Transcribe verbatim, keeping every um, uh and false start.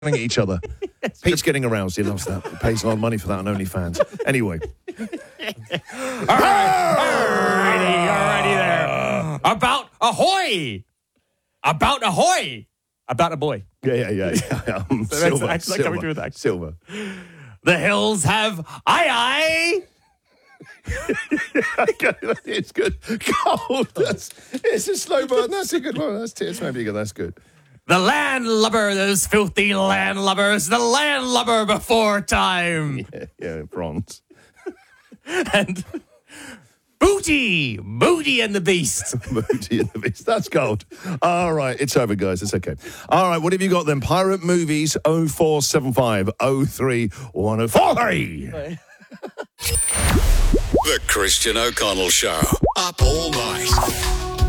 at each other. Pete's getting aroused. He loves that. He pays a lot of money for that on OnlyFans. Anyway. All right. Alrighty, alrighty there. About ahoy. About ahoy. About a boy. Yeah, yeah, yeah. yeah. Um, So that's silver, actually silver, coming through with that. silver. The hills have aye aye. It's good. Gold. That's, it's a slow burn. That's a good one. That's Tears Maybe good. That's good. The landlubber, those filthy landlubbers, the landlubber before time. Yeah, yeah, bronze. And Booty, Booty and the Beast. Booty and the Beast. That's gold. All right, it's over, guys. It's okay. All right, what have you got then? Pirate Movies oh four seven five oh three one oh four three. The Christian O'Connell Show. Up all night.